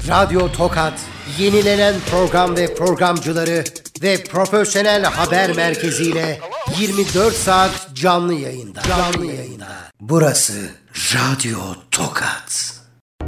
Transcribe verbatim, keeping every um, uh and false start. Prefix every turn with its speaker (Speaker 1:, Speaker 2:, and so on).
Speaker 1: Radyo Tokat, yenilenen program ve programcıları ve profesyonel haber merkeziyle yirmi dört saat canlı yayında. Canlı yayında. Burası Radyo Tokat.